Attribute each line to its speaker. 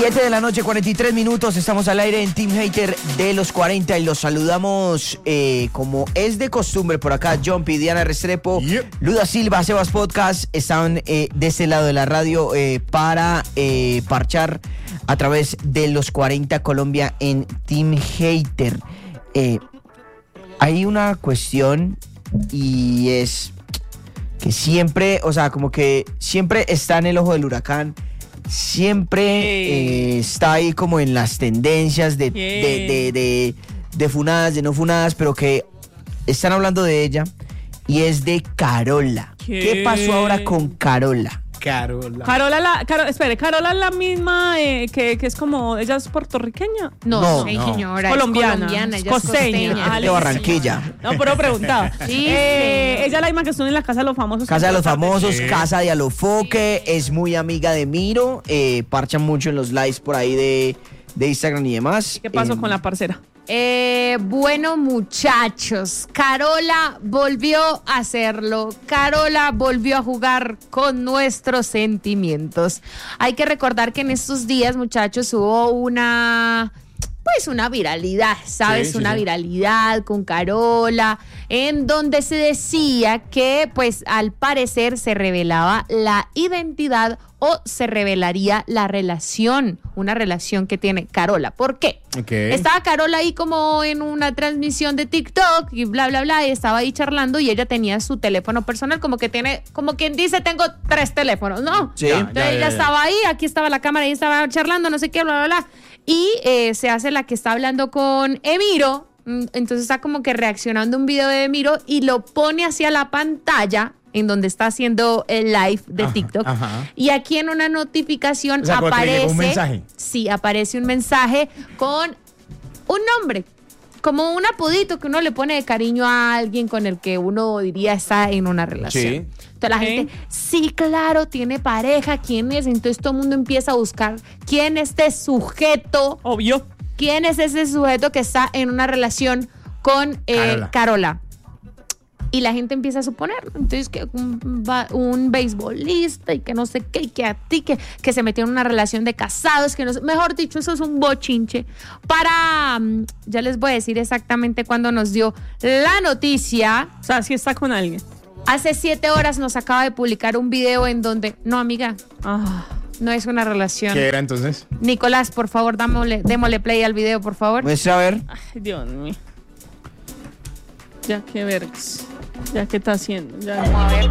Speaker 1: 7 de la noche, 43 minutos. Estamos al aire en Team Hater de los 40 y los saludamos como es de costumbre por acá. Jumpy, Diana Restrepo, Luda Silva, Sebas Podcast están de este lado de la radio para parchar a través de los 40 Colombia en Team Hater. Hay una cuestión y es que siempre, o sea, como que siempre está en el ojo del huracán. Siempre está ahí como en las tendencias de funadas, de no funadas, pero que están hablando de ella y es de Carola. ¿Qué pasó ahora con Carola?
Speaker 2: Carola es la misma que es como, ella es puertorriqueña.
Speaker 3: No, señora,
Speaker 2: colombiana,
Speaker 3: ella es
Speaker 2: costeña.
Speaker 1: De Barranquilla.
Speaker 2: No, pero preguntaba.
Speaker 3: Sí.
Speaker 2: Ella es la misma que estuvo en la Casa de los Famosos.
Speaker 1: Casa de los Famosos, Casa de Alofoque, es muy amiga de Miro, parchan mucho en los lives por ahí de Instagram y demás.
Speaker 2: ¿Qué pasó con la parcera?
Speaker 3: Bueno, muchachos, Carola volvió a hacerlo. Carola volvió a jugar con nuestros sentimientos. Hay que recordar que en estos días, muchachos, hubo una viralidad, ¿sabes? Sí. Viralidad con Carola, en donde se decía que, pues, al parecer se revelaba la identidad o se revelaría la relación, una relación que tiene Carola. ¿Por qué? Okay. Estaba Carola ahí como en una transmisión de TikTok y bla, bla, bla, y estaba ahí charlando y ella tenía su teléfono personal, como quien dice, tengo 3 teléfonos, ¿no?
Speaker 1: Sí.
Speaker 3: Entonces ella estaba ahí, aquí estaba la cámara y estaba charlando, no sé qué, bla, bla, bla. Y se hace la que está hablando con Emiro, entonces está como que reaccionando a un video de Emiro y lo pone hacia la pantalla en donde está haciendo el live de TikTok. Ajá. Y aquí en una notificación, o sea, aparece un mensaje. Sí, aparece un mensaje con un nombre, como un apodito que uno le pone de cariño a alguien con el que uno diría está en una relación. Sí. Entonces la gente, sí, claro, tiene pareja, ¿quién es? Entonces todo el mundo empieza a buscar quién es este sujeto.
Speaker 2: Obvio.
Speaker 3: ¿Quién es ese sujeto que está en una relación con Carola? Y la gente empieza a suponer, entonces que un beisbolista y que no sé qué, y que a ti, que se metió en una relación de casados, que no sé, mejor dicho, eso es un bochinche. Ya les voy a decir exactamente cuándo nos dio la noticia.
Speaker 2: O sea, si está con alguien.
Speaker 3: Hace 7 horas nos acaba de publicar un video en donde, no, amiga, no es una relación.
Speaker 4: ¿Qué era entonces?
Speaker 3: Nicolás, por favor, démosle play al video, por favor.
Speaker 1: Muestra a ver.
Speaker 2: Ay, Dios mío. Ya, qué vergas. Ya, ¿qué está haciendo? Ya.
Speaker 3: Vamos a ver.